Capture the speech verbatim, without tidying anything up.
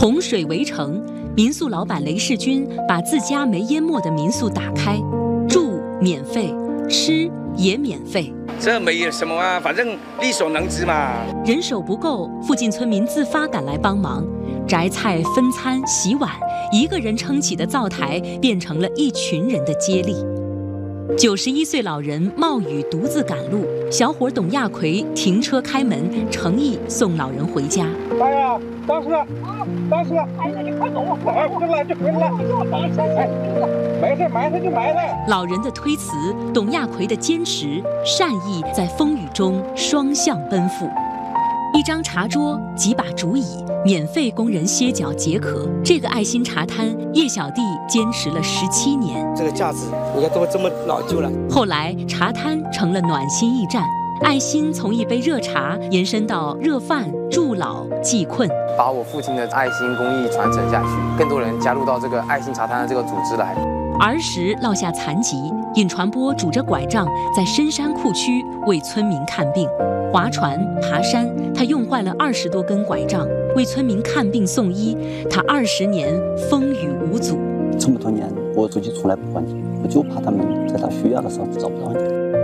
洪水围城，民宿老板雷世军把自家没淹没的民宿打开，住免费，吃也免费。 这没有什么啊，反正力所能及嘛。 人手不够，附近村民自发赶来帮忙，摘菜、分餐、洗碗，一个人撑起的灶台变成了一群人的接力。九十一岁老人冒雨独自赶路，小伙董亚奎停车开门，诚意送老人回家。 哎呀，当时，当时，哎呀，你快走，哎，回来就回来了，没事，埋汰就埋汰。 老人的推辞，董亚奎的坚持，善意在风雨中双向奔赴。一张茶桌，几把竹椅，免费供人歇脚解渴。这个爱心茶摊，叶小弟坚持了十七年。 这个价值，你看都这么老旧了。 后来，茶摊成了暖心驿站，爱心从一杯热茶延伸到热饭、助老、济困， 把我父亲的爱心公益传承下去，更多人加入到这个爱心茶摊的这个组织来。 儿时落下残疾，尹传波拄着拐杖在深山库区为村民看病。划船、爬山，他用坏了二十多根拐杖，为村民看病送医。他二十年风雨无阻。 这么多年，我自己从来不还钱，我就怕他们在他需要的时候找不到你。